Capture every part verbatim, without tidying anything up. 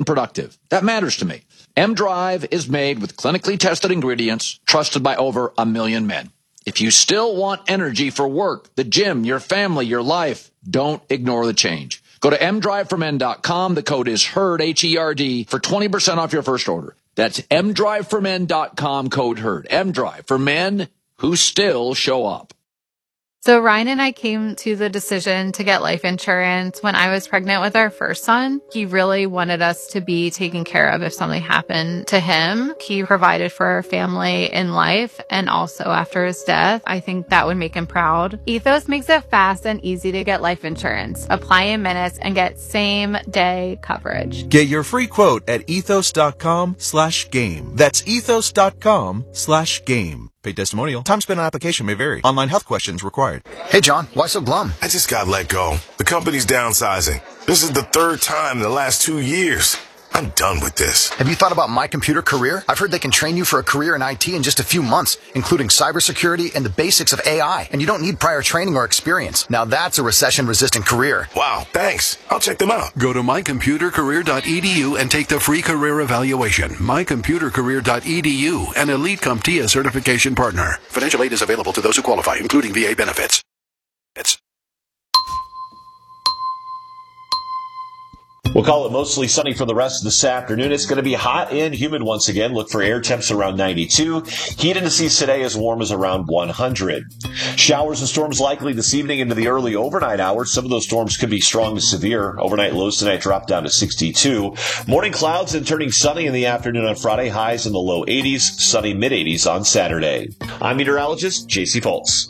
and productive. That matters to me. M-Drive is made with clinically tested ingredients trusted by over a million men. If you still want energy for work, the gym, your family, your life, don't ignore the change. Go to m drive for men dot com. The code is HERD, H E R D, for twenty percent off your first order. That's m drive for men dot com, code HERD. M-Drive, for men who still show up. So Ryan and I came to the decision to get life insurance when I was pregnant with our first son. He really wanted us to be taken care of if something happened to him. He provided for our family in life and also after his death. I think that would make him proud. Ethos makes it fast and easy to get life insurance. Apply in minutes and get same day coverage. Get your free quote at ethos.com slash game. That's ethos.com slash game. Paid testimonial. Time spent on application may vary. Online health questions required. Hey, John, why so glum? I just got let go. The company's downsizing. This is the third time in the last two years. I'm done with this. Have you thought about My Computer Career? I've heard they can train you for a career in I T in just a few months, including cybersecurity and the basics of A I. And you don't need prior training or experience. Now that's a recession-resistant career. Wow, thanks. I'll check them out. Go to my computer career dot e d u and take the free career evaluation. my computer career dot e d u, an Elite CompTIA certification partner. Financial aid is available to those who qualify, including V A benefits. It's We'll call it mostly sunny for the rest of this afternoon. It's going to be hot and humid once again. Look for air temps around ninety-two. Heat indices today as warm as around one hundred. Showers and storms likely this evening into the early overnight hours. Some of those storms could be strong to severe. Overnight lows tonight drop down to sixty-two. Morning clouds and turning sunny in the afternoon on Friday. Highs in the low eighties. Sunny mid-eighties on Saturday. I'm meteorologist J C Foltz.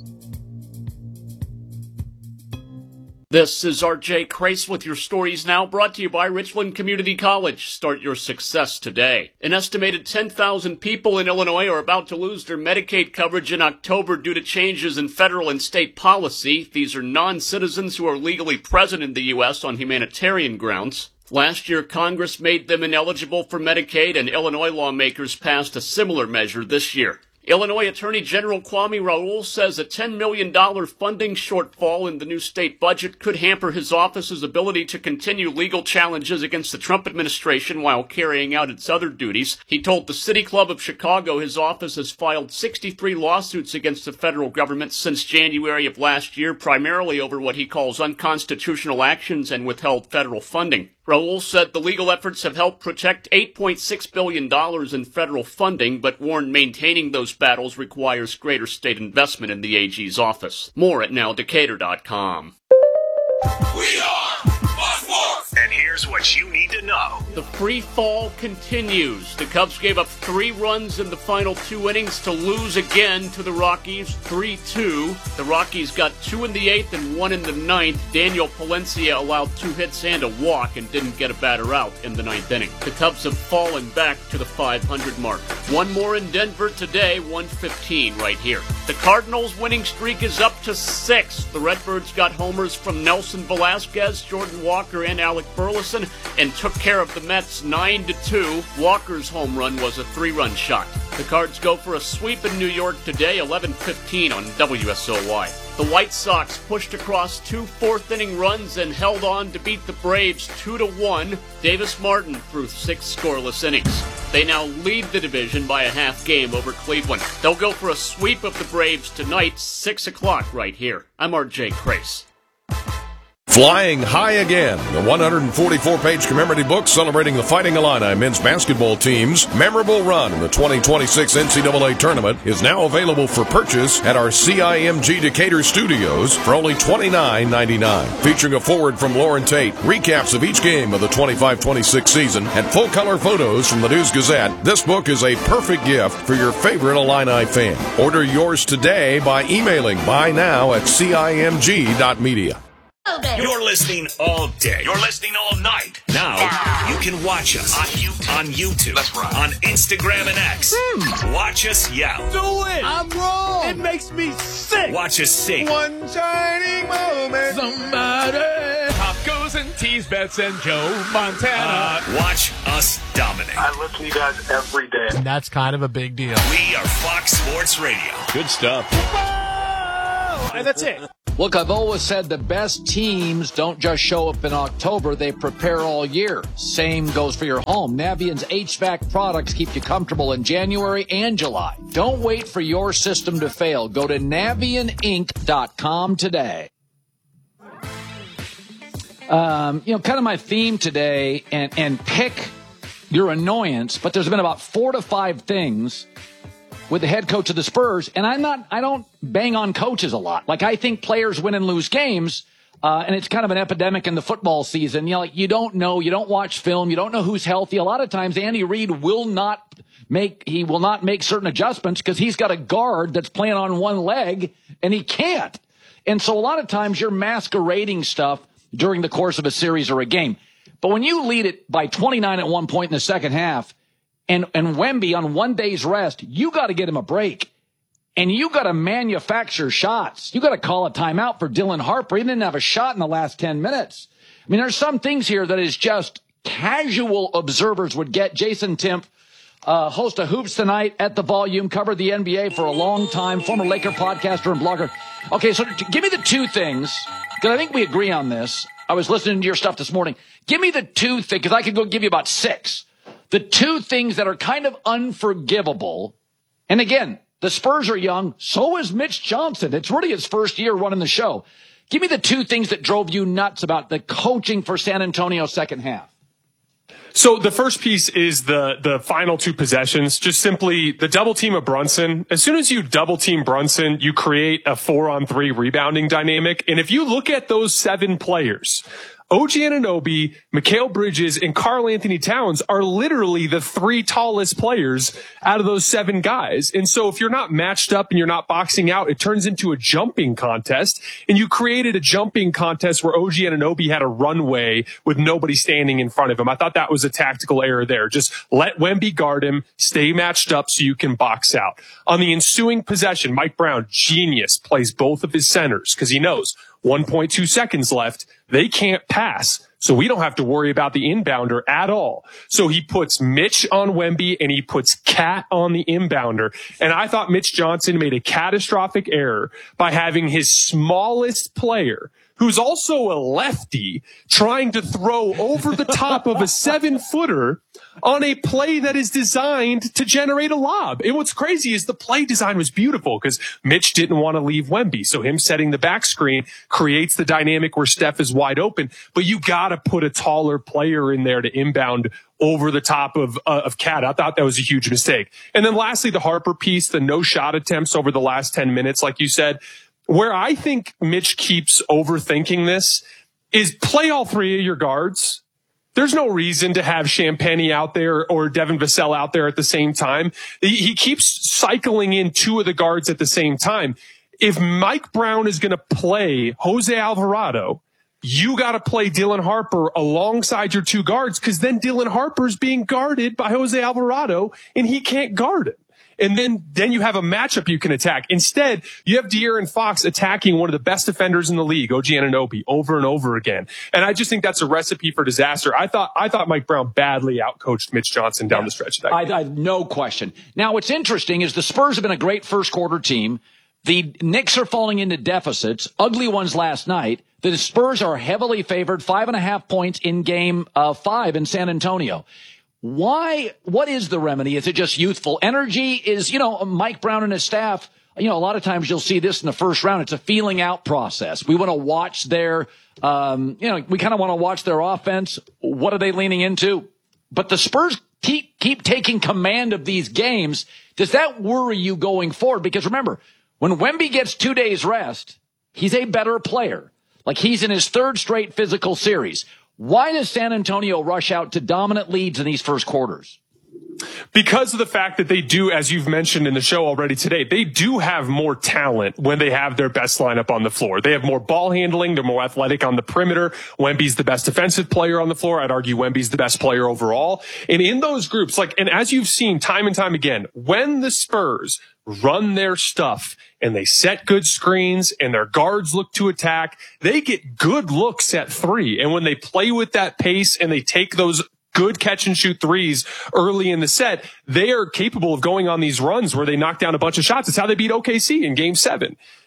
This is R J Crace with your stories now, brought to you by Richland Community College. Start your success today. An estimated ten thousand people in Illinois are about to lose their Medicaid coverage in October due to changes in federal and state policy. These are non-citizens who are legally present in the U S on humanitarian grounds. Last year, Congress made them ineligible for Medicaid, and Illinois lawmakers passed a similar measure this year. Illinois Attorney General Kwame Raoul says a ten million dollars funding shortfall in the new state budget could hamper his office's ability to continue legal challenges against the Trump administration while carrying out its other duties. He told the City Club of Chicago his office has filed sixty-three lawsuits against the federal government since January of last year, primarily over what he calls unconstitutional actions and withheld federal funding. Raoul said the legal efforts have helped protect eight point six billion dollars in federal funding, but warned maintaining those battles requires greater state investment in the A G's office. More at now decatur dot com. We are Buckworth, and here's what you need to know. The free fall continues. The Cubs gave up three runs in the final two innings to lose again to the Rockies, three two. The Rockies got two in the eighth and one in the ninth. Daniel Palencia allowed two hits and a walk and didn't get a batter out in the ninth inning. The Cubs have fallen back to the five hundred mark. One more in Denver today, one fifteen right here. The Cardinals' winning streak is up to six. The Redbirds got homers from Nelson Velasquez, Jordan Walker, and Alec Burleson, and took care of the Mets nine to two. Walker's home run was a three-run shot. The Cards go for a sweep in New York today, eleven fifteen on W S O Y. The White Sox pushed across two fourth-inning runs and held on to beat the Braves two to one. Davis Martin threw six scoreless innings. They now lead the division by a half game over Cleveland. They'll go for a sweep of the Braves tonight, six o'clock right here. I'm R J Crace. Flying High Again, the one hundred forty-four page commemorative book celebrating the Fighting Illini men's basketball team's memorable run in the twenty twenty-six N C double A tournament, is now available for purchase at our C I M G Decatur studios for only twenty-nine ninety-nine. Featuring a foreword from Lauren Tate, recaps of each game of the twenty-five twenty-six season, and full-color photos from the News-Gazette, this book is a perfect gift for your favorite Illini fan. Order yours today by emailing buy now at C I M G dot media. You're listening all day. You're listening all night. Now, you can watch us on YouTube, on, YouTube, That's right. on Instagram and X. Hmm. Watch us yell. Do it! I'm wrong! It makes me sick! Watch us sing. One shining moment. Somebody. Pop goes and tease Bets and Joe Montana. Uh, watch us dominate. I listen to you guys every day. And that's kind of a big deal. We are Fox Sports Radio. Good stuff. Whoa! And that's it. Look, I've always said the best teams don't just show up in October, they prepare all year. Same goes for your home. Navient's H V A C products keep you comfortable in January and July. Don't wait for your system to fail. Go to navient inc dot com today. Um, you know, kind of my theme today, and, and pick your annoyance, but there's been about four to five things with the head coach of the Spurs, and I'm not, I don't bang on coaches a lot. Like, I think players win and lose games, uh, and it's kind of an epidemic in the football season. You know, like, you don't know, you don't watch film, you don't know who's healthy. A lot of times, Andy Reid will not make, he will not make certain adjustments because he's got a guard that's playing on one leg, and he can't. And so a lot of times you're masquerading stuff during the course of a series or a game. But when you lead it by twenty-nine at one point in the second half, And, and Wemby on one day's rest, you got to get him a break. And you got to manufacture shots. You got to call a timeout for Dylan Harper. He didn't have a shot in the last ten minutes. I mean, there's some things here that is just casual observers would get. Jason Timp, uh, host of Hoops Tonight at the Volume, covered the N B A for a long time, former Laker podcaster and blogger. Okay, so give me the two things, because I think we agree on this. I was listening to your stuff this morning. Give me the two things, because I could go give you about six. The two things that are kind of unforgivable, and again, the Spurs are young, so is Mitch Johnson. It's really his first year running the show. Give me the two things that drove you nuts about the coaching for San Antonio second half. So the first piece is the the final two possessions, just simply the double team of Brunson. As soon as you double team Brunson, you create a four on three rebounding dynamic. And if you look at those seven players, O G Anunoby, Mikal Bridges, and Karl Anthony Towns are literally the three tallest players out of those seven guys. And so if you're not matched up and you're not boxing out, it turns into a jumping contest. And you created a jumping contest where O G Anunoby had a runway with nobody standing in front of him. I thought that was a tactical error there. Just let Wemby guard him, stay matched up so you can box out. On the ensuing possession, Mike Brown, genius, plays both of his centers because he knows one point two seconds left. They can't pass, so we don't have to worry about the inbounder at all. So he puts Mitch on Wemby and he puts Cat on the inbounder. And I thought Mitch Johnson made a catastrophic error by having his smallest player, who's also a lefty, trying to throw over the top of a seven-footer on a play that is designed to generate a lob. And what's crazy is the play design was beautiful because Mitch didn't want to leave Wemby. So him setting the back screen creates the dynamic where Steph is wide open. But you got to put a taller player in there to inbound over the top of uh, of Cat. I thought that was a huge mistake. And then lastly, the Harper piece, the no shot attempts over the last ten minutes, like you said. Where I think Mitch keeps overthinking this is play all three of your guards. There's no reason to have Champagnie out there or Devin Vassell out there at the same time. He, he keeps cycling in two of the guards at the same time. If Mike Brown is going to play Jose Alvarado, you got to play Dylan Harper alongside your two guards, because then Dylan Harper's being guarded by Jose Alvarado and he can't guard him. And then, then you have a matchup you can attack. Instead, you have De'Aaron Fox attacking one of the best defenders in the league, O G Anunoby, over and over again. And I just think that's a recipe for disaster. I thought, I thought Mike Brown badly outcoached Mitch Johnson down yeah, the stretch of that game. I, I, no question. Now, what's interesting is the Spurs have been a great first quarter team. The Knicks are falling into deficits, ugly ones last night. The Spurs are heavily favored, five and a half points in game uh, five in San Antonio. Why? What is the remedy? Is it just youthful energy? Is, you know, Mike Brown and his staff, you know, a lot of times you'll see this in the first round. It's a feeling out process. We want to watch their, um, you know, we kind of want to watch their offense. What are they leaning into? But the Spurs keep, keep taking command of these games. Does that worry you going forward? Because remember, when Wemby gets two days rest, he's a better player. Like, he's in his third straight physical series. Why does San Antonio rush out to dominant leads in these first quarters? Because of the fact that they do, as you've mentioned in the show already today, they do have more talent when they have their best lineup on the floor. They have more ball handling. They're more athletic on the perimeter. Wemby's the best defensive player on the floor. I'd argue Wemby's the best player overall. And in those groups, like, and as you've seen time and time again, when the Spurs run their stuff and they set good screens and their guards look to attack, they get good looks at three. And when they play with that pace and they take those good catch and shoot threes early in the set, they are capable of going on these runs where they knock down a bunch of shots. It's how they beat O K C in game seven.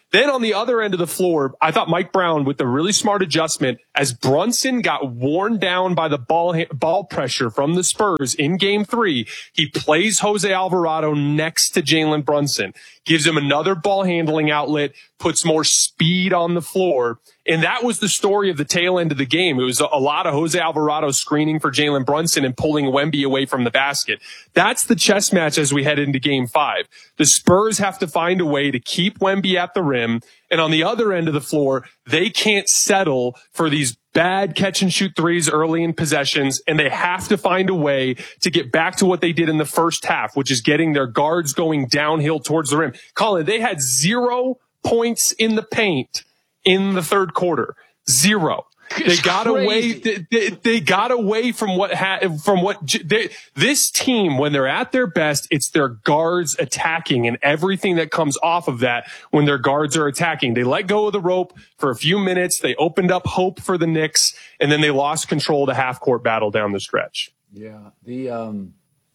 Then on the other end of the floor, I thought Mike Brown with the really smart adjustment as Brunson got worn down by the ball ball pressure from the Spurs in game three, he plays Jose Alvarado next to Jalen Brunson, gives him another ball handling outlet, puts more speed on the floor. And that was the story of the tail end of the game. It was a lot of Jose Alvarado screening for Jalen Brunson and pulling Wemby away from the basket. That's the chess match as we head into game five. The Spurs have to find a way to keep Wemby at the rim. And on the other end of the floor, they can't settle for these bad catch and shoot threes early in possessions. And they have to find a way to get back to what they did in the first half, which is getting their guards going downhill towards the rim. Colin, they had zero points in the paint in the third quarter. Zero. They got away. They, they got away from what ha, from what they, this team, when they're at their best, it's their guards attacking and everything that comes off of that when their guards are attacking. They let go of the rope for a few minutes. They opened up hope for the Knicks, and then they lost control of the half court battle down the stretch. Yeah. The um,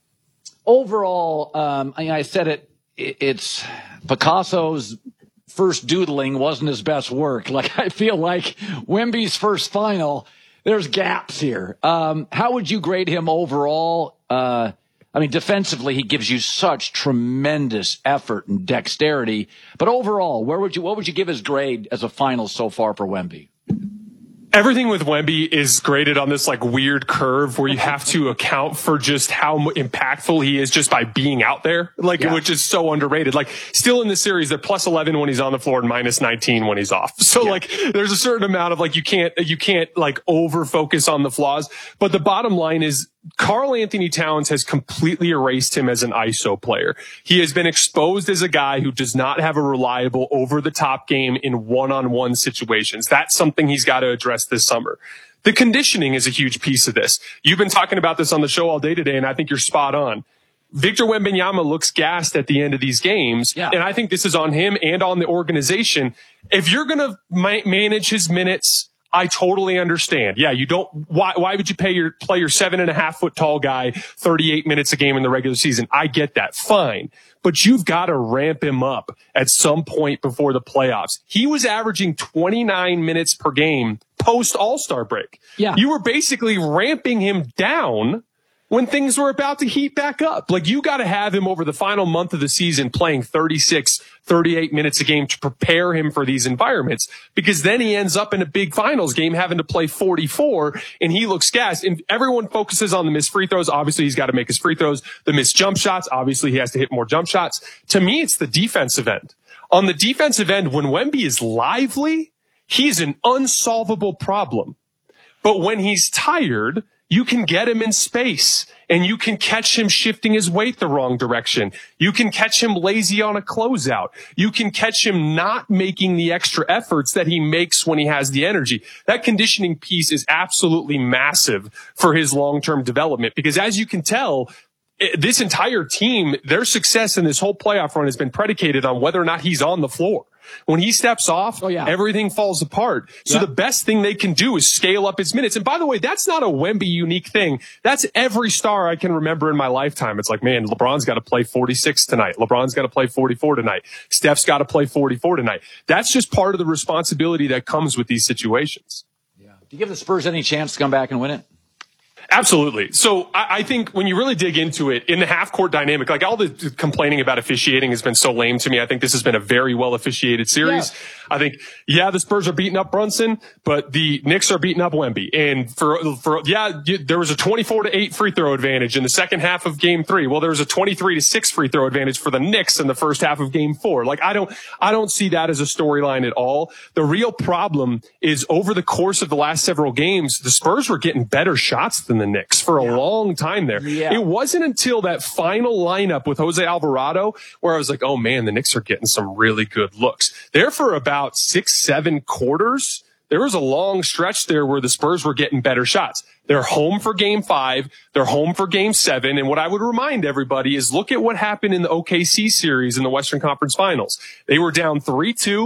overall, um, I, I said it. it it's Picasso's first doodling wasn't his best work. Like, I feel like Wemby's first final, there's gaps here. Um, how would you grade him overall? Uh, I mean, defensively, he gives you such tremendous effort and dexterity. But overall, where would you, what would you give his grade as a final so far for Wemby? Everything with Wemby is graded on this like weird curve where you have to account for just how impactful he is just by being out there, like, yeah. which is so underrated. Like, still in the series, they're plus eleven when he's on the floor and minus nineteen when he's off. So yeah. like, there's a certain amount of like, you can't, you can't like over focus on the flaws. But the bottom line is, Karl Anthony Towns has completely erased him as an I S O player. He has been exposed as a guy who does not have a reliable over-the-top game in one-on-one situations. That's something he's got to address this summer. The conditioning is a huge piece of this. You've been talking about this on the show all day today, and I think you're spot on. Victor Wembanyama looks gassed at the end of these games, yeah. and I think this is on him and on the organization. If you're going to ma- manage his minutes, I totally understand. Yeah, you don't. Why? Why would you pay your play your seven and a half foot tall guy thirty-eight minutes a game in the regular season? I get that, fine, but you've got to ramp him up at some point before the playoffs. He was averaging twenty-nine minutes per game post All-Star break. Yeah, you were basically ramping him down when things were about to heat back up. Like, you got to have him over the final month of the season playing thirty-six, thirty-eight minutes a game to prepare him for these environments, because then he ends up in a big finals game having to play forty-four and he looks gassed. And everyone focuses on the missed free throws. Obviously, he's got to make his free throws. The missed jump shots. Obviously, he has to hit more jump shots. To me, it's the defensive end. On the defensive end, when Wemby is lively, he's an unsolvable problem. But when he's tired, you can get him in space and you can catch him shifting his weight the wrong direction. You can catch him lazy on a closeout. You can catch him not making the extra efforts that he makes when he has the energy. That conditioning piece is absolutely massive for his long-term development, because as you can tell, this entire team, their success in this whole playoff run has been predicated on whether or not he's on the floor. When he steps off, oh, yeah. everything falls apart. So yeah. the best thing they can do is scale up his minutes. And by the way, that's not a Wemby unique thing. That's every star I can remember in my lifetime. It's like, man, LeBron's got to play forty-six tonight. LeBron's got to play forty-four tonight. Steph's got to play forty-four tonight. That's just part of the responsibility that comes with these situations. Yeah. Do you give the Spurs any chance to come back and win it? Absolutely. So I, I think when you really dig into it, in the half-court dynamic, like all the complaining about officiating has been so lame to me. I think this has been a very well-officiated series. Yeah. I think, yeah, the Spurs are beating up Brunson, but the Knicks are beating up Wemby. And for, for yeah, there was a twenty-four to eight free throw advantage in the second half of game three. Well, there was a twenty-three to six free throw advantage for the Knicks in the first half of game four. Like, I don't, I don't see that as a storyline at all. The real problem is over the course of the last several games, the Spurs were getting better shots than the Knicks for a yeah. long time there. Yeah. It wasn't until that final lineup with Jose Alvarado where I was like, oh man, the Knicks are getting some really good looks. There for about six, seven quarters, there was a long stretch there where the Spurs were getting better shots. They're home for game five. They're home for game seven. And what I would remind everybody is look at what happened in the O K C series in the Western Conference Finals. They were down three two.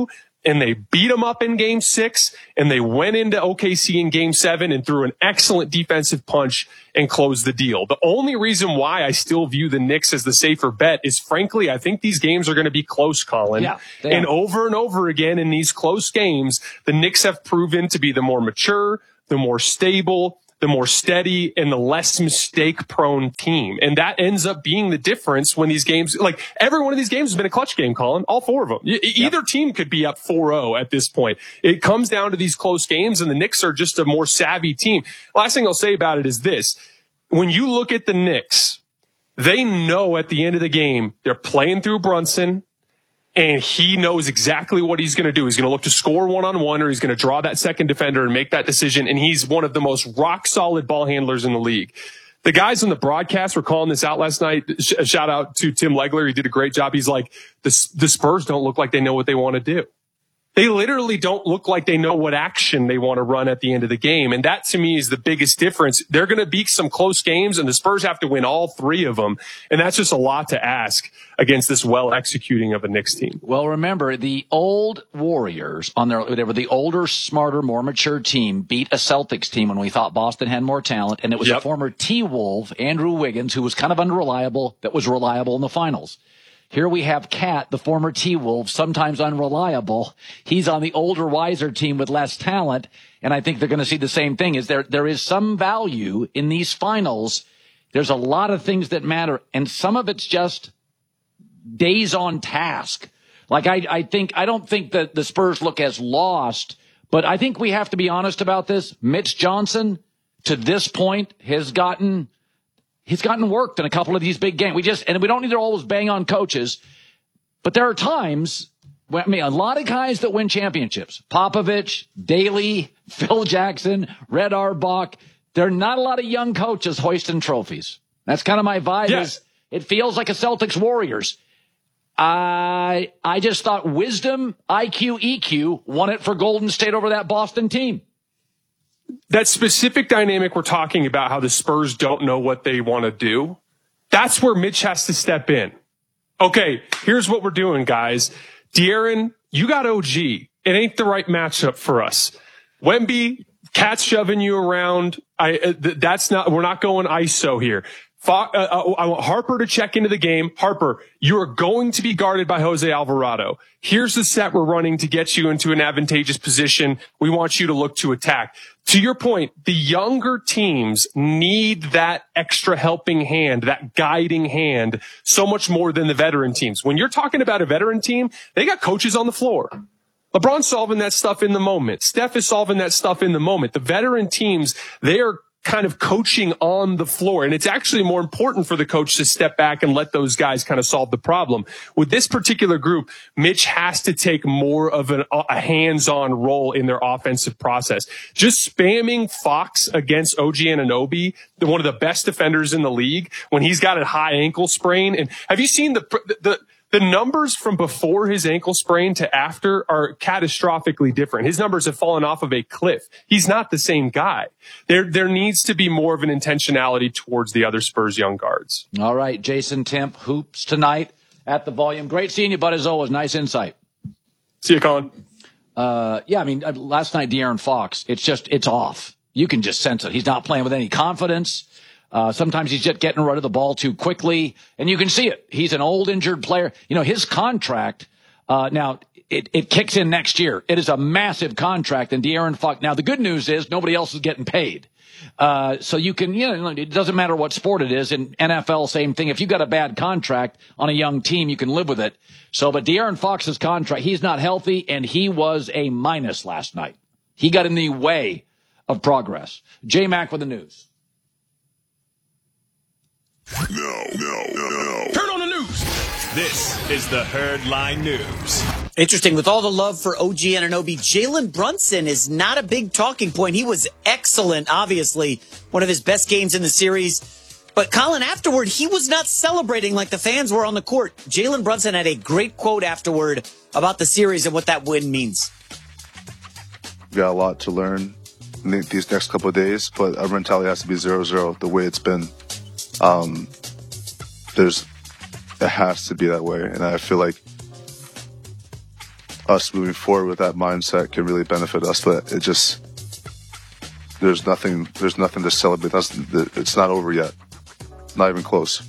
and they beat them up in game six, and they went into O K C in game seven and threw an excellent defensive punch and closed the deal. The only reason why I still view the Knicks as the safer bet is, frankly, I think these games are going to be close, Colin. Yeah, and over and over again in these close games, the Knicks have proven to be the more mature, the more stable, the more steady, and the less mistake-prone team. And that ends up being the difference when these games, like every one of these games has been a clutch game, Colin, all four of them. E- yep. Either team could be up four oh at this point. It comes down to these close games, and the Knicks are just a more savvy team. Last thing I'll say about it is this. When you look at the Knicks, they know at the end of the game, they're playing through Brunson, and he knows exactly what he's going to do. He's going to look to score one-on-one, or he's going to draw that second defender and make that decision. And he's one of the most rock-solid ball handlers in the league. The guys on the broadcast were calling this out last night. Sh- shout out to Tim Legler. He did a great job. He's like, the, the Spurs don't look like they know what they want to do. They literally don't look like they know what action they want to run at the end of the game. And that, to me, is the biggest difference. They're going to beat some close games, and the Spurs have to win all three of them. And that's just a lot to ask against this well-executing of a Knicks team. Well, remember, the old Warriors, on their, they were the older, smarter, more mature team, beat a Celtics team when we thought Boston had more talent. And it was yep. a former T-Wolf, Andrew Wiggins, who was kind of unreliable, that was reliable in the finals. Here we have Cat, the former T-Wolf, sometimes unreliable. He's on the older, wiser team with less talent, and I think they're going to see the same thing. Is there there is some value in these finals. There's a lot of things that matter, and some of it's just days on task. Like I, I think I don't think that the Spurs look as lost, but I think we have to be honest about this. Mitch Johnson, to this point, has gotten. He's gotten worked in a couple of these big games. We just, and we don't need to always bang on coaches, but there are times when, I mean, a lot of guys that win championships, Popovich, Daly, Phil Jackson, Red Auerbach, there are not a lot of young coaches hoisting trophies. That's kind of my vibe. Yes. Is it feels like a Celtics Warriors. I, I just thought wisdom, I Q, E Q won it for Golden State over that Boston team. That specific dynamic we're talking about, how the Spurs don't know what they want to do, that's where Mitch has to step in. Okay, here's what we're doing, guys. De'Aaron, you got O G. It ain't the right matchup for us. Wemby, Cat's shoving you around. I, uh, th- that's not, we're not going I S O here. Fo- uh, I want Harper to check into the game. Harper, you are going to be guarded by Jose Alvarado. Here's the set we're running to get you into an advantageous position. We want you to look to attack. To your point, the younger teams need that extra helping hand, that guiding hand, so much more than the veteran teams. When you're talking about a veteran team, they got coaches on the floor. LeBron's solving that stuff in the moment. Steph is solving that stuff in the moment. The veteran teams, they are kind of coaching on the floor. And it's actually more important for the coach to step back and let those guys kind of solve the problem. With this particular group, Mitch has to take more of an, a hands-on role in their offensive process. Just spamming Fox against O G Anunoby, one of the best defenders in the league, when he's got a high ankle sprain. And have you seen the, the, The numbers from before his ankle sprain to after are catastrophically different. His numbers have fallen off of a cliff. He's not the same guy. There, there needs to be more of an intentionality towards the other Spurs young guards. All right, Jason Temp, hoops tonight at the Volume. Great seeing you, bud, as always. Nice insight. See you, Colin. Uh, yeah, I mean, last night, De'Aaron Fox, it's just, it's off. You can just sense it. He's not playing with any confidence. Uh, sometimes he's just getting rid of the ball too quickly, and you can see it. He's an old injured player. You know, his contract, uh, now it, it kicks in next year. It is a massive contract, and De'Aaron Fox. Now, the good news is nobody else is getting paid. Uh, so you can, you know, it doesn't matter what sport it is. In N F L, same thing. If you've got a bad contract on a young team, you can live with it. So, but De'Aaron Fox's contract, he's not healthy, and he was a minus last night. He got in the way of progress. J-Mac with the news. No, no, no, no. Turn on the news. This is the Herdline News. Interesting. With all the love for O G Anunoby, Jalen Brunson is not a big talking point. He was excellent, obviously. One of his best games in the series. But Colin, afterward, he was not celebrating like the fans were on the court. Jalen Brunson had a great quote afterward about the series and what that win means. We got a lot to learn in these next couple of days, but our mentality has to be zero zero the way it's been. Um, there's, it has to be that way. And I feel like us moving forward with that mindset can really benefit us. But it just, there's nothing, there's nothing to celebrate. That's, it's not over yet. Not even close.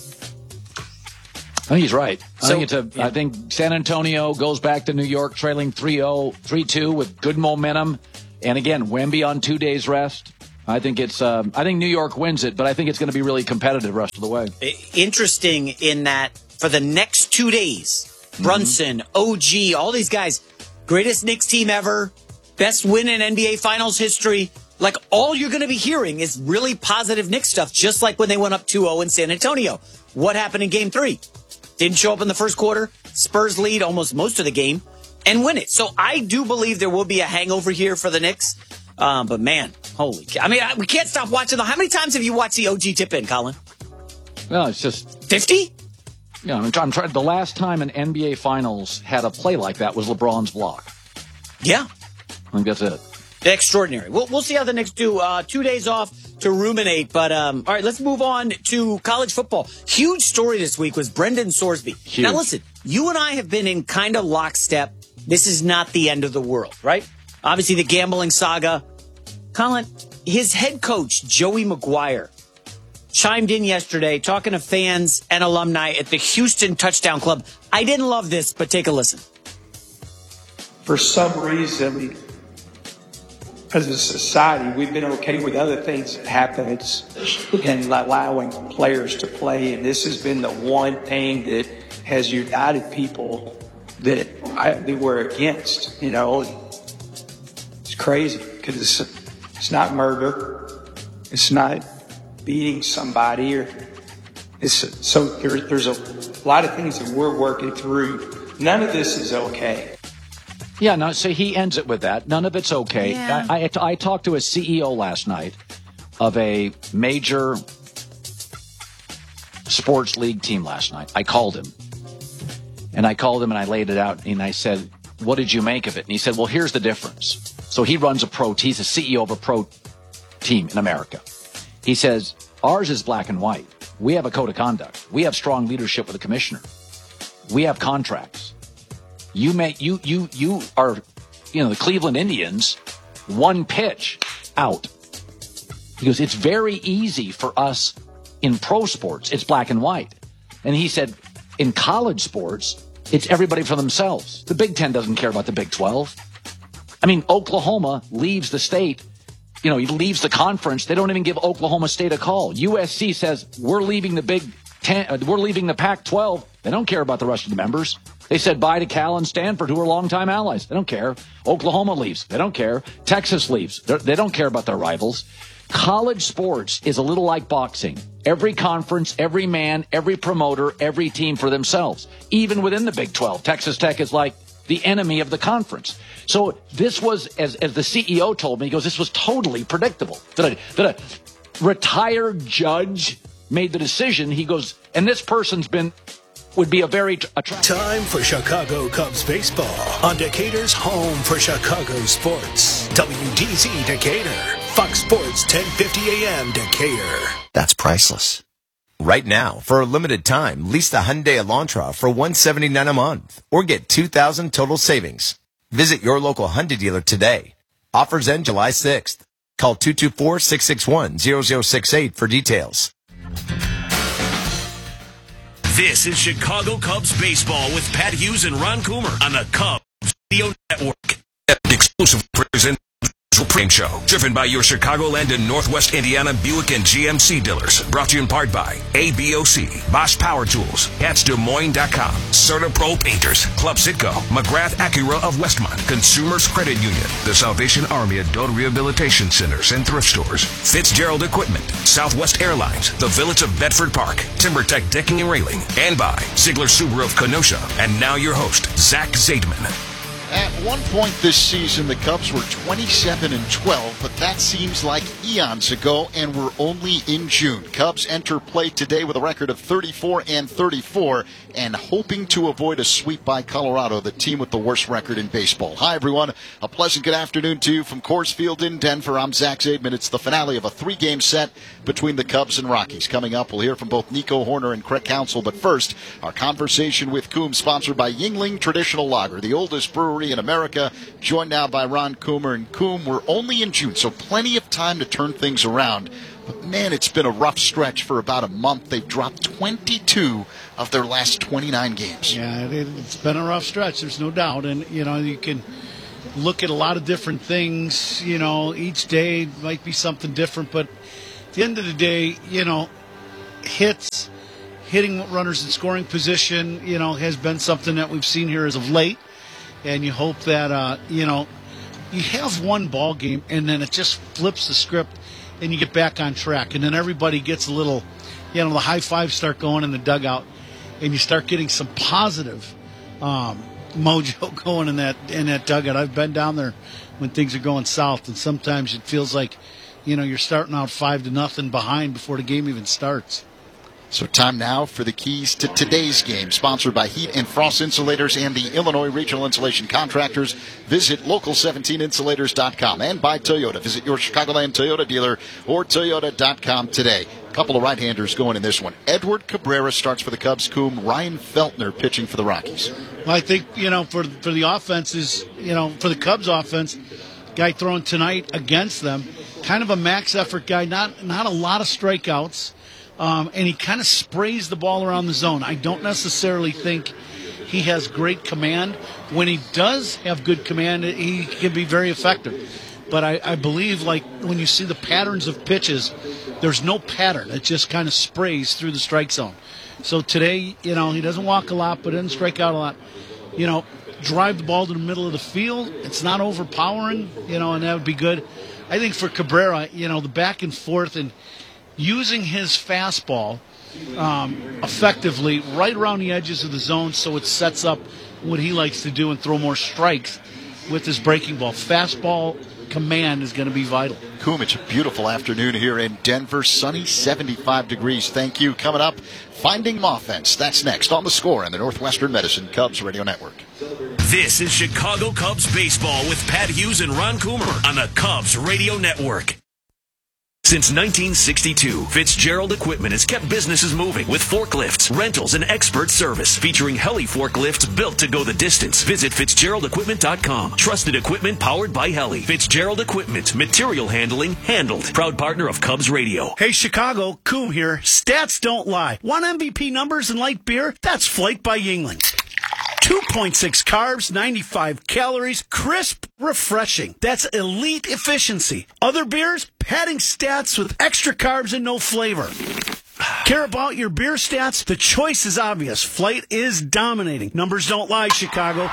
I think he's right. I, So- think, it's a, yeah. I think San Antonio goes back to New York trailing three oh, three two with good momentum. And again, Wemby on two days rest. I think it's. Um, I think New York wins it, but I think it's going to be really competitive the rest of the way. Interesting in that for the next two days, Brunson, O G, all these guys, greatest Knicks team ever, best win in N B A Finals history. Like, all you're going to be hearing is really positive Knicks stuff, just like when they went up two oh in San Antonio. What happened in game three? Didn't show up in the first quarter. Spurs lead almost most of the game and win it. So I do believe there will be a hangover here for the Knicks. Um, but, man, holy cow. I mean, I, we can't stop watching, though. How many times have you watched the O G tip in, Colin? No, it's just fifty? Yeah, I'm, try- I'm trying. The last time an N B A Finals had a play like that was LeBron's block. Yeah. I think that's it. Extraordinary. We'll, we'll see how the Knicks do. Uh, two days off to ruminate. But, um, all right, let's move on to college football. Huge story this week was Brendan Sorsby. Huge. Now, listen, you and I have been in kind of lockstep. This is not the end of the world, right? Obviously, the gambling saga. Colin, his head coach, Joey McGuire, chimed in yesterday talking to fans and alumni at the Houston Touchdown Club. I didn't love this, but take a listen. For some reason, we, as a society, we've been okay with other things that happen. It's in allowing players to play, and this has been the one thing that has united people that I, that we're against. You know, it's crazy because it's, it's not murder, it's not beating somebody, or it's so there, there's a lot of things that we're working through. None of this is okay. Yeah, no, so he ends it with that. None of it's okay. Yeah. I, I, I talked to a C E O last night of a major sports league team last night. I called him. And I called him and I laid it out. And I said, what did you make of it? And he said, well, here's the difference. So he runs a pro, he's a C E O of a pro team in America. He says, ours is black and white. We have a code of conduct. We have strong leadership with the commissioner. We have contracts. You may, you, you, you are, you know, the Cleveland Indians, one pitch out. He goes, it's very easy for us in pro sports. It's black and white. And he said, in college sports, it's everybody for themselves. The Big Ten doesn't care about the Big twelve. I mean, Oklahoma leaves the state, you know, he leaves the conference. They don't even give Oklahoma State a call. U S C says, we're leaving the Big Ten, uh, we're leaving the Pac twelve. They don't care about the rest of the members. They said bye to Cal and Stanford, who are longtime allies. They don't care. Oklahoma leaves. They don't care. Texas leaves. They're, they don't care about their rivals. College sports is a little like boxing. Every conference, every man, every promoter, every team for themselves. Even within the Big twelve, Texas Tech is like the enemy of the conference. So this was, as, as the C E O told me, he goes, this was totally predictable. That a, that a retired judge made the decision. He goes, and this person's been, would be a very attractive. Time for Chicago Cubs baseball on Decatur's home for Chicago sports. W D Z Decatur, Fox Sports ten fifty A M Decatur. That's priceless. Right now, for a limited time, lease the Hyundai Elantra for one hundred seventy-nine dollars a month or get two thousand dollars total savings. Visit your local Hyundai dealer today. Offers end July sixth. Call two two four, six six one, zero zero six eight for details. This is Chicago Cubs baseball with Pat Hughes and Ron Coomer on the Cubs Radio Network. Exclusive present Supreme Show, driven by your Chicagoland and Northwest Indiana Buick and G M C dealers. Brought to you in part by A B O C, Bosch Power Tools, Hats Des Moines dot com, Certa Pro Painters, Club Sitco, McGrath Acura of Westmont, Consumers Credit Union, the Salvation Army Adult Rehabilitation Centers and Thrift Stores, Fitzgerald Equipment, Southwest Airlines, the Village of Bedford Park, TimberTech Decking and Railing, and by Ziegler Subaru of Kenosha. And now your host, Zach Zaidman. At one point this season, the Cubs were twenty-seven and twelve, but that seems like eons ago, and we're only in June. Cubs enter play today with a record of thirty-four and thirty-four, and hoping to avoid a sweep by Colorado, the team with the worst record in baseball. Hi, everyone. A pleasant good afternoon to you from Coors Field in Denver. I'm Zach Zaidman. It's the finale of a three-game set between the Cubs and Rockies. Coming up, we'll hear from both Nico Horner and Craig Counsell, but first, our conversation with Coom, sponsored by Yuengling Traditional Lager, the oldest brewery in America, joined now by Ron Coomer. And Coom, we're only in June, so plenty of time to turn things around. But man, it's been a rough stretch for about a month. They've dropped twenty-two of their last twenty-nine games. Yeah, it, it's been a rough stretch, there's no doubt. And, you know, you can look at a lot of different things. You know, each day might be something different. But at the end of the day, you know, hits, hitting runners in scoring position, you know, has been something that we've seen here as of late. And you hope that, uh, you know, you have one ball game and then it just flips the script and you get back on track. And then everybody gets a little, you know, the high fives start going in the dugout and you start getting some positive um, mojo going in that in that dugout. I've been down there when things are going south, and sometimes it feels like, you know, you're starting out five to nothing behind before the game even starts. So time now for the keys to today's game, sponsored by Heat and Frost Insulators and the Illinois Regional Insulation Contractors. Visit local seventeen insulators dot com, and by Toyota. Visit your Chicagoland Toyota dealer or toyota dot com today. A couple of right-handers going in this one. Edward Cabrera starts for the Cubs. Coom, Ryan Feltner pitching for the Rockies. Well, I think, you know, for for the offenses, you know, for the Cubs offense, guy throwing tonight against them, kind of a max effort guy, not not a lot of strikeouts. Um, and he kind of sprays the ball around the zone. I don't necessarily think he has great command. When he does have good command, he can be very effective. But I, I believe, like, when you see the patterns of pitches, there's no pattern. It just kind of sprays through the strike zone. So today, you know, he doesn't walk a lot, but doesn't strike out a lot. You know, drive the ball to the middle of the field. It's not overpowering, you know, and that would be good. I think for Cabrera, you know, the back and forth and using his fastball um, effectively right around the edges of the zone so it sets up what he likes to do and throw more strikes with his breaking ball. Fastball command is going to be vital. Coom, it's a beautiful afternoon here in Denver. Sunny, seventy-five degrees. Thank you. Coming up, Finding Offense. That's next on The Score on the Northwestern Medicine Cubs Radio Network. This is Chicago Cubs Baseball with Pat Hughes and Ron Coomer on the Cubs Radio Network. Since nineteen sixty-two, Fitzgerald Equipment has kept businesses moving with forklifts, rentals, and expert service. Featuring heli forklifts built to go the distance. Visit Fitzgerald Equipment dot com. Trusted equipment powered by Heli. Fitzgerald Equipment. Material handling handled. Proud partner of Cubs Radio. Hey, Chicago, Coom here. Stats don't lie. Want M V P numbers in light beer? That's Flight by Yuengling. two point six carbs, ninety-five calories, crisp, refreshing. That's elite efficiency. Other beers, padding stats with extra carbs and no flavor. Care about your beer stats? The choice is obvious. Flight is dominating. Numbers don't lie, Chicago.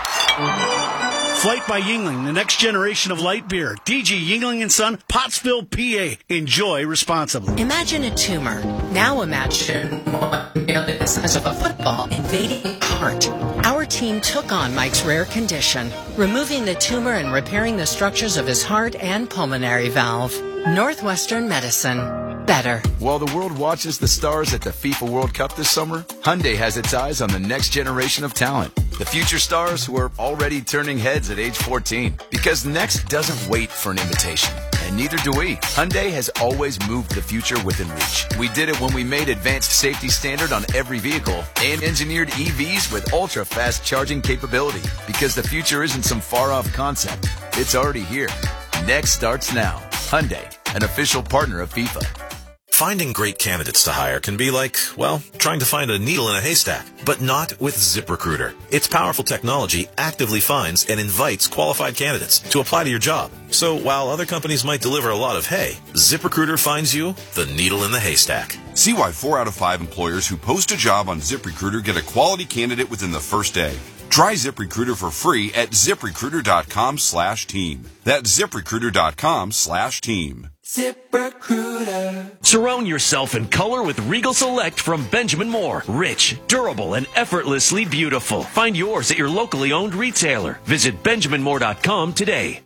Flight by Yuengling, the next generation of light beer. D G Yuengling and Son, Pottsville, P A. Enjoy responsibly. Imagine a tumor. Now imagine one nearly the size of a football invading the heart. Our team took on Mike's rare condition, removing the tumor and repairing the structures of his heart and pulmonary valve. Northwestern Medicine. Better. While the world watches the stars at the FIFA World Cup this summer, Hyundai has its eyes on the next generation of talent. The future stars who are already turning heads at age fourteen. Because next doesn't wait for an invitation. And neither do we. Hyundai has always moved the future within reach. We did it when we made advanced safety standard on every vehicle and engineered E Vs with ultra-fast charging capability. Because the future isn't some far-off concept. It's already here. Next starts now. Hyundai, an official partner of FIFA. Finding great candidates to hire can be like, well, trying to find a needle in a haystack, but not with ZipRecruiter. Its powerful technology actively finds and invites qualified candidates to apply to your job. So while other companies might deliver a lot of hay, ZipRecruiter finds you the needle in the haystack. See why four out of five employers who post a job on ZipRecruiter get a quality candidate within the first day. Try ZipRecruiter for free at ZipRecruiter.com slash team. That's ZipRecruiter.com slash team. ZipRecruiter. Surround yourself in color with Regal Select from Benjamin Moore. Rich, durable, and effortlessly beautiful. Find yours at your locally owned retailer. Visit benjamin moore dot com today.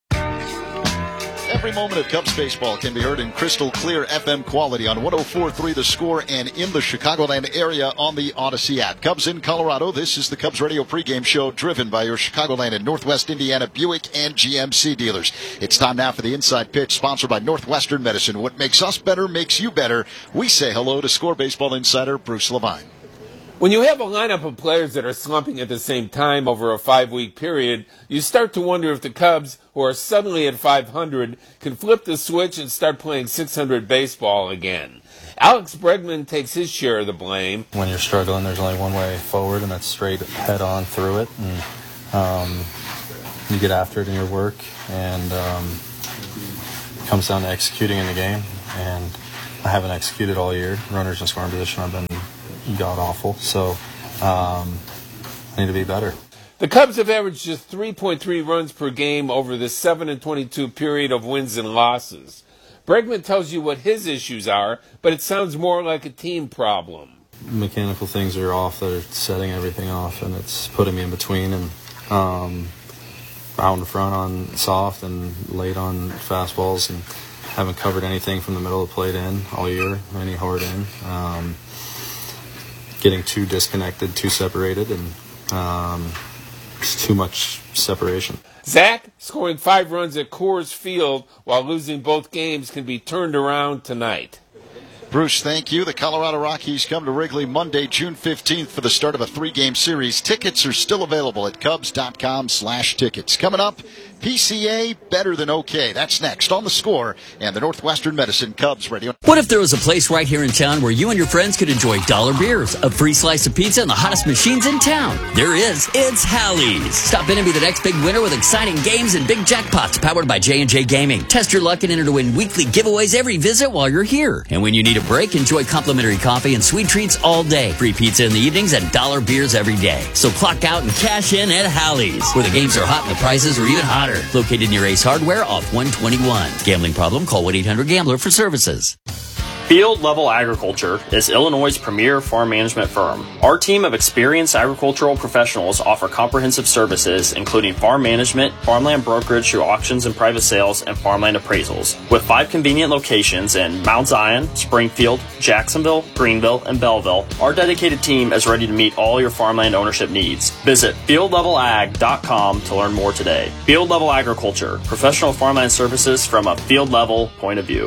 Every moment of Cubs baseball can be heard in crystal clear F M quality on one oh four point three The Score and in the Chicagoland area on the Odyssey app. Cubs in Colorado, this is the Cubs radio pregame show driven by your Chicagoland and Northwest Indiana Buick and G M C dealers. It's time now for the Inside Pitch, sponsored by Northwestern Medicine. What makes us better makes you better. We say hello to Score Baseball insider Bruce Levine. When you have a lineup of players that are slumping at the same time over a five-week period, you start to wonder if the Cubs, who are suddenly at five hundred, can flip the switch and start playing six hundred baseball again. Alex Bregman takes his share of the blame. When you're struggling, there's only one way forward, and that's straight head-on through it. And um, you get after it in your work, and um, it comes down to executing in the game. And I haven't executed all year. Runners in scoring position, I've been god-awful, so um, I need to be better. The Cubs have averaged just three point three runs per game over the seven and twenty-two period of wins and losses. Bregman tells you what his issues are, but it sounds more like a team problem. Mechanical things are off. They're setting everything off, and it's putting me in between and um, out in front on soft and late on fastballs, and haven't covered anything from the middle of the plate in all year, any hard in. Um, getting too disconnected, too separated, and um, it's too much separation. Zach, scoring five runs at Coors Field while losing both games, can be turned around tonight. Bruce, thank you. The Colorado Rockies come to Wrigley Monday, June fifteenth for the start of a three-game series. Tickets are still available at cubs.com slash tickets. Coming up, P C A better than okay. That's next on The Score and the Northwestern Medicine Cubs Radio. What if there was a place right here in town where you and your friends could enjoy dollar beers, a free slice of pizza, and the hottest machines in town? There is. It's Hallie's. Stop in and be the next big winner with exciting games and big jackpots powered by J and J Gaming. Test your luck and enter to win weekly giveaways every visit while you're here. And when you need a break, enjoy complimentary coffee and sweet treats all day. Free pizza in the evenings and dollar beers every day. So clock out and cash in at Hallie's, where the games are hot and the prices are even hotter. Located near Ace Hardware off one twenty-one. Gambling problem? Call one eight hundred gambler for services. Field Level Agriculture is Illinois' premier farm management firm. Our team of experienced agricultural professionals offer comprehensive services, including farm management, farmland brokerage through auctions and private sales, and farmland appraisals. With five convenient locations in Mount Zion, Springfield, Jacksonville, Greenville, and Belleville, our dedicated team is ready to meet all your farmland ownership needs. Visit field level ag dot com to learn more today. Field Level Agriculture, professional farmland services from a field level point of view.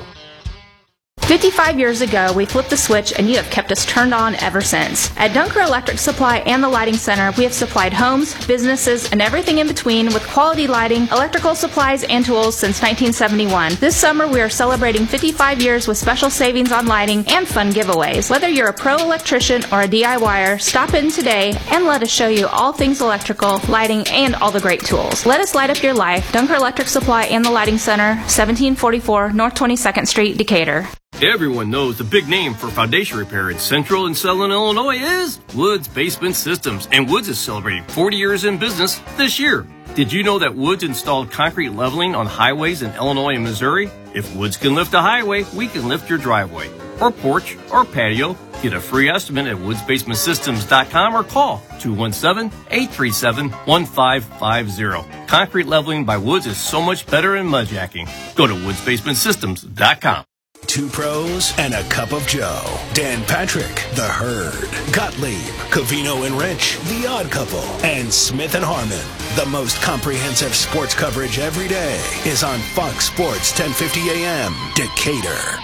fifty-five years ago, we flipped the switch and you have kept us turned on ever since. At Dunker Electric Supply and the Lighting Center, we have supplied homes, businesses, and everything in between with quality lighting, electrical supplies, and tools since nineteen seventy-one. This summer, we are celebrating fifty-five years with special savings on lighting and fun giveaways. Whether you're a pro electrician or a DIYer, stop in today and let us show you all things electrical, lighting, and all the great tools. Let us light up your life. Dunker Electric Supply and the Lighting Center, seventeen forty-four North twenty-second Street, Decatur. Everyone knows the big name for foundation repair in Central and Southern Illinois is Woods Basement Systems, and Woods is celebrating forty years in business this year. Did you know that Woods installed concrete leveling on highways in Illinois and Missouri? If Woods can lift a highway, we can lift your driveway, or porch, or patio. Get a free estimate at woods basement systems dot com or call two one seven, eight three seven, one five five zero. Concrete leveling by Woods is so much better than mudjacking. Go to woods basement systems dot com. Two pros and a cup of Joe. Dan Patrick, The Herd. Gottlieb, Covino and Rich, The Odd Couple. And Smith and Harmon. The most comprehensive sports coverage every day is on Fox Sports ten fifty A M, Decatur.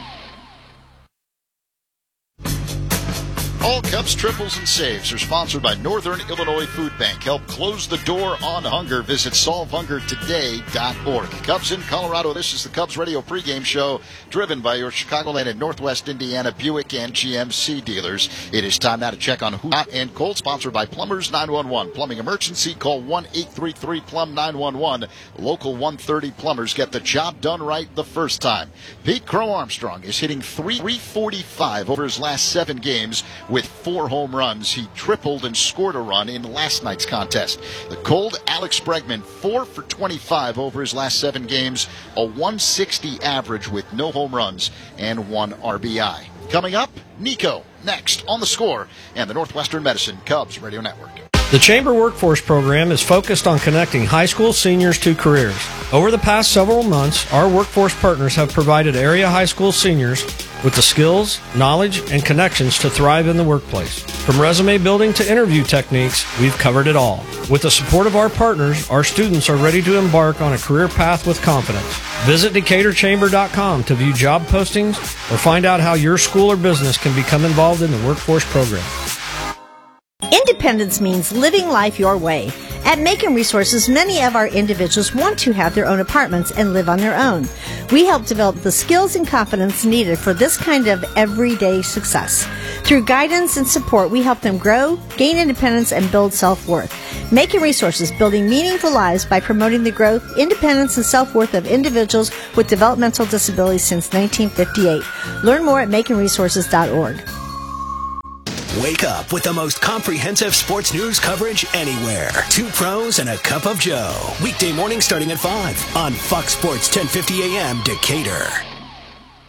All Cubs triples and saves are sponsored by Northern Illinois Food Bank. Help close the door on hunger. Visit solve hunger today dot org. Cubs in Colorado. This is the Cubs Radio pregame show driven by your Chicagoland and Northwest Indiana Buick and G M C dealers. It is time now to check on who's hot and cold. Sponsored by Plumbers nine one one. Plumbing emergency, call one eight three three plumb nine one one. Local one thirty plumbers get the job done right the first time. Pete Crow Armstrong is hitting three forty-five over his last seven games with with four home runs. He tripled and scored a run in last night's contest. The cold Alex Bregman, four for twenty-five over his last seven games, a one sixty average with no home runs and one R B I. Coming up, Nico, next on The Score and the Northwestern Medicine Cubs Radio Network. The Chamber Workforce Program is focused on connecting high school seniors to careers. Over the past several months, our workforce partners have provided area high school seniors with the skills, knowledge, and connections to thrive in the workplace. From resume building to interview techniques, we've covered it all. With the support of our partners, our students are ready to embark on a career path with confidence. Visit Decatur Chamber dot com to view job postings or find out how your school or business can become involved in the workforce program. Independence means living life your way. At Macon Resources, many of our individuals want to have their own apartments and live on their own. We help develop the skills and confidence needed for this kind of everyday success. Through guidance and support, we help them grow, gain independence, and build self-worth. Macon Resources, building meaningful lives by promoting the growth, independence, and self-worth of individuals with developmental disabilities since nineteen fifty-eight. Learn more at macon resources dot org. Wake up with the most comprehensive sports news coverage anywhere. Two pros and a cup of Joe. Weekday morning starting at five on Fox Sports ten fifty A M Decatur.